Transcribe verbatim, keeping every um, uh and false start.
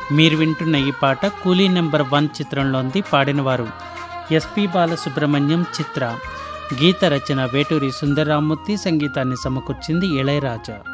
మీరు వింటున్న ఈ పాట కూలీ నెంబర్ వన్ చిత్రంలోంది. పాడినవారు ఎస్పి బాలసుబ్రహ్మణ్యం, చిత్ర. గీత రచన వేటూరి సుందరరామూర్తి, సంగీతాన్ని సమకూర్చింది ఇళయరాజా.